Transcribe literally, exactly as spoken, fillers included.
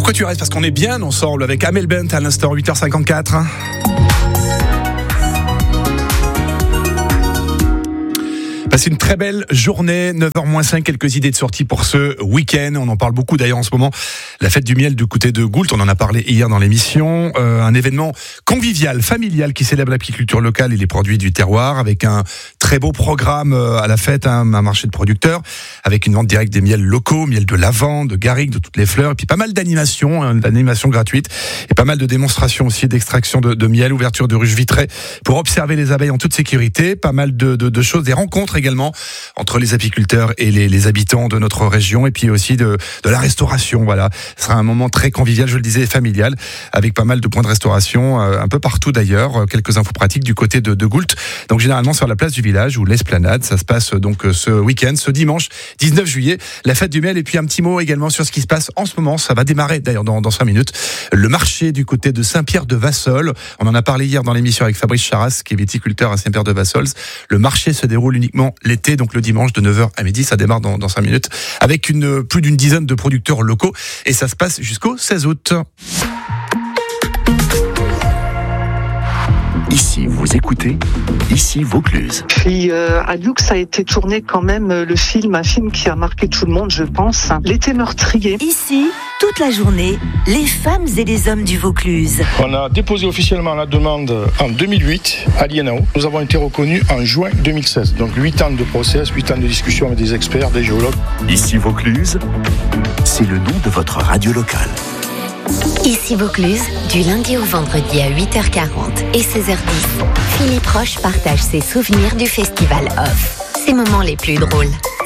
Pourquoi tu restes ? Parce qu'on est bien ensemble avec Amel Bent à l'instant, huit heures cinquante-quatre. Passez une très belle journée, neuf heures moins cinq, quelques idées de sortie pour ce week-end. On en parle beaucoup d'ailleurs en ce moment. La fête du miel du côté de Goult, on en a parlé hier dans l'émission. Euh, un événement convivial, familial qui célèbre l'apiculture locale et les produits du terroir avec un très beau programme à la fête, hein, un marché de producteurs avec une vente directe des miels locaux, miel de lavande, de garrigue, de toutes les fleurs et puis pas mal d'animations, hein, d'animations gratuites et pas mal de démonstrations aussi d'extraction de, de miel, ouverture de ruches vitrées pour observer les abeilles en toute sécurité, pas mal de, de, de choses, des rencontres également entre les apiculteurs et les, les habitants de notre région et puis aussi de, de la restauration. Voilà, ce sera un moment très convivial, je le disais, familial, avec pas mal de points de restauration euh, un peu partout d'ailleurs. Quelques infos pratiques du côté de, de Goult. Donc généralement sur la place du village ou l'esplanade, ça se passe donc ce week-end, ce dimanche dix-neuf juillet, la fête du miel. Et puis un petit mot également sur ce qui se passe en ce moment. Ça va démarrer d'ailleurs dans, dans cinq minutes. Le marché du côté de Saint-Pierre-de-Vassols. On en a parlé hier dans l'émission avec Fabrice Charras, qui est viticulteur à Saint-Pierre-de-Vassols. Le marché se déroule uniquement l'été, donc le dimanche de neuf heures à midi, ça démarre dans, dans cinq minutes, avec une, plus d'une dizaine de producteurs locaux, et ça se passe jusqu'au seize août. Ici, vous écoutez, ici Vaucluse. Puis euh, à Lux a été tourné quand même le film, un film qui a marqué tout le monde, je pense, L'été meurtrier. Ici, toute la journée, les femmes et les hommes du Vaucluse. On a déposé officiellement la demande en deux mille huit à l'I N A O. Nous avons été reconnus en juin deux mille seize. Donc huit ans de process, huit ans de discussion avec des experts, des géologues. Ici Vaucluse, c'est le nom de votre radio locale. Ici Vaucluse, du lundi au vendredi à huit heures quarante et seize heures dix. Philippe Roche partage ses souvenirs du festival Off. Ses moments les plus drôles.